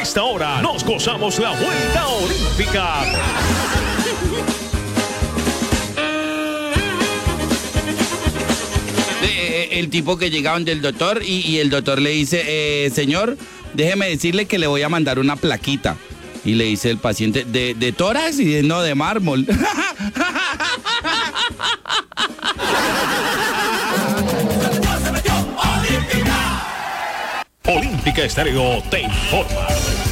esta hora nos gozamos la vuelta olímpica. El tipo que llega donde el doctor y el doctor le dice, señor, déjeme decirle que le voy a mandar una plaquita. Y le dice el paciente, ¿de tórax? Y no, de mármol. Olímpica Estéreo te informa.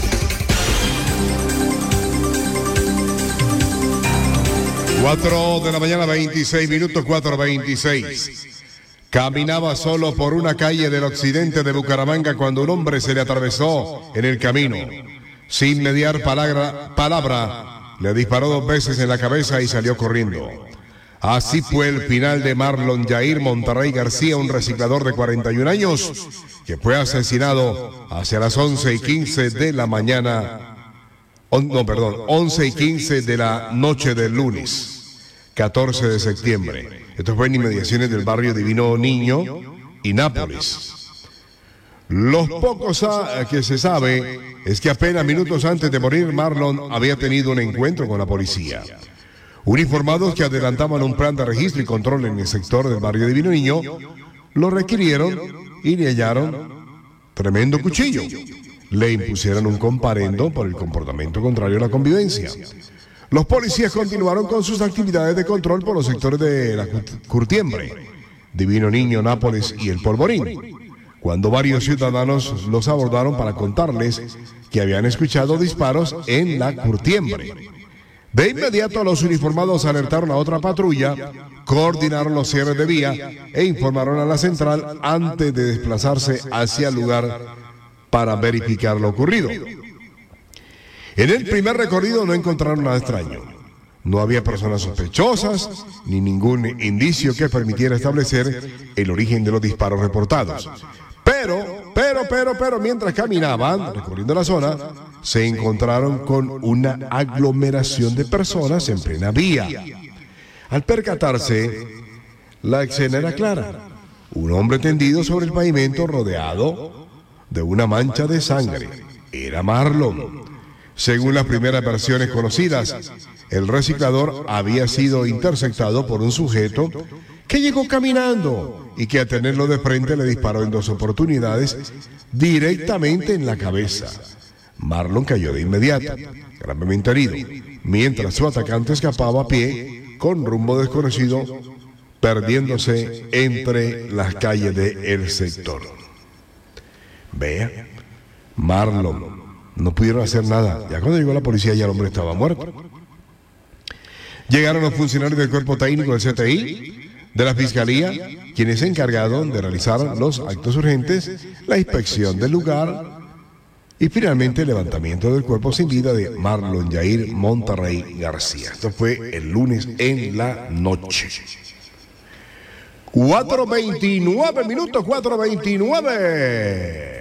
Cuatro de la mañana, 26 minutos, 4:26. Caminaba solo por una calle del occidente de Bucaramanga cuando un hombre se le atravesó en el camino. Sin mediar palabra, le disparó 2 veces en la cabeza y salió corriendo. Así fue el final de Marlon Yair Monterrey García, un reciclador de 41 años, que fue asesinado hacia las 11:15 de la mañana, 11:15 de la noche del lunes, 14 de septiembre. Esto fue en inmediaciones del barrio Divino Niño y Nápoles. Los pocos que se sabe es que apenas minutos antes de morir, Marlon había tenido un encuentro con la policía. Uniformados que adelantaban un plan de registro y control en el sector del barrio Divino Niño, lo requirieron y le hallaron tremendo cuchillo. Le impusieron un comparendo por el comportamiento contrario a la convivencia. Los policías continuaron con sus actividades de control por los sectores de la Curtiembre, Divino Niño, Nápoles y El Polvorín, cuando varios ciudadanos los abordaron para contarles que habían escuchado disparos en la Curtiembre. De inmediato los uniformados alertaron a otra patrulla, coordinaron los cierres de vía e informaron a la central antes de desplazarse hacia el lugar para verificar lo ocurrido. En el primer recorrido no encontraron nada extraño. No había personas sospechosas ni ningún indicio que permitiera establecer el origen de los disparos reportados. Pero, mientras caminaban recorriendo la zona, se encontraron con una aglomeración de personas en plena vía. Al percatarse, la escena era clara. Un hombre tendido sobre el pavimento rodeado de una mancha de sangre. Era Marlon. Según las primeras versiones conocidas, el reciclador había sido interceptado por un sujeto que llegó caminando y que al tenerlo de frente le disparó en 2 oportunidades directamente en la cabeza. Marlon cayó de inmediato, gravemente herido, mientras su atacante escapaba a pie con rumbo desconocido, perdiéndose entre las calles del sector. Vea, Marlon. No pudieron hacer nada. Ya cuando llegó la policía ya el hombre estaba muerto. Llegaron los funcionarios del cuerpo técnico del CTI, de la Fiscalía, quienes se encargaron de realizar los actos urgentes, la inspección del lugar y finalmente el levantamiento del cuerpo sin vida de Marlon Yair Monterrey García. Esto fue el lunes en la noche. 4:29 minutos, 4:29.